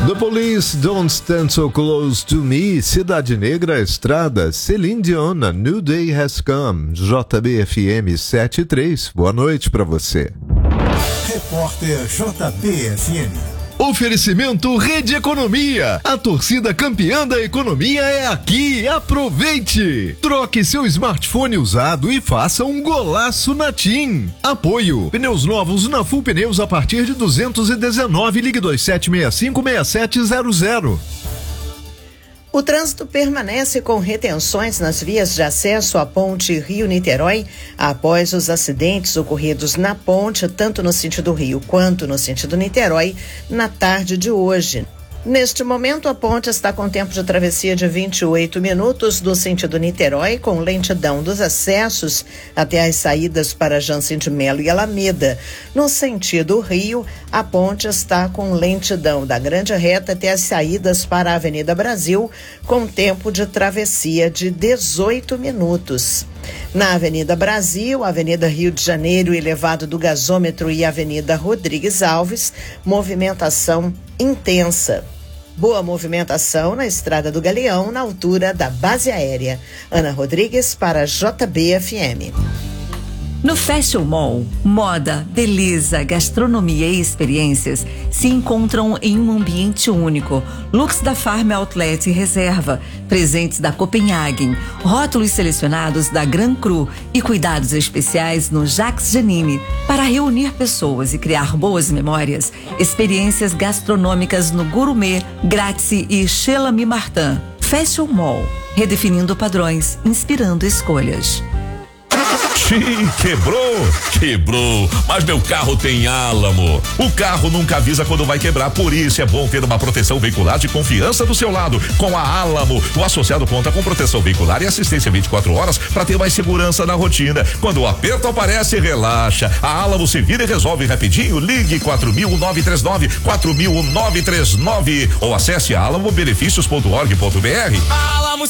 The Police, Don't Stand So Close to Me, Cidade Negra, Estrada, Celine Dion, A New Day Has Come, JBFM 73. Boa noite pra você. Repórter JBFM. Oferecimento Rede Economia. A torcida campeã da economia é aqui. Aproveite! Troque seu smartphone usado e faça um golaço na TIM. Apoio. Pneus novos na Full Pneus a partir de 219. Ligue 2765-6700. O trânsito permanece com retenções nas vias de acesso à ponte Rio-Niterói após os acidentes ocorridos na ponte, tanto no sentido Rio quanto no sentido Niterói, na tarde de hoje. Neste momento, a ponte está com tempo de travessia de 28 minutos no sentido Niterói, com lentidão dos acessos até as saídas para Jansen de Melo e Alameda. No sentido Rio, a ponte está com lentidão da Grande Reta até as saídas para a Avenida Brasil, com tempo de travessia de 18 minutos. Na Avenida Brasil, Avenida Rio de Janeiro, Elevado do Gasômetro e Avenida Rodrigues Alves, movimentação intensa. Boa movimentação na Estrada do Galeão, na altura da base aérea. Ana Rodrigues para JBFM. No Fashion Mall, moda, beleza, gastronomia e experiências se encontram em um ambiente único. Looks da Farm Outlet e Reserva, presentes da Copenhagen, rótulos selecionados da Gran Cru e cuidados especiais no Jacques Janine. Para reunir pessoas e criar boas memórias, experiências gastronômicas no Gourmet, Grazie e Chez L'Ami Martin. Fashion Mall, redefinindo padrões, inspirando escolhas. Quebrou, mas meu carro tem Álamo. O carro nunca avisa quando vai quebrar, por isso é bom ter uma proteção veicular de confiança do seu lado. Com a Álamo, o associado conta com proteção veicular e assistência 24 horas para ter mais segurança na rotina. Quando o aperto aparece, relaxa. A Álamo se vira e resolve rapidinho. Ligue 4.939 ou acesse alamobenefícios.org.br. Álamo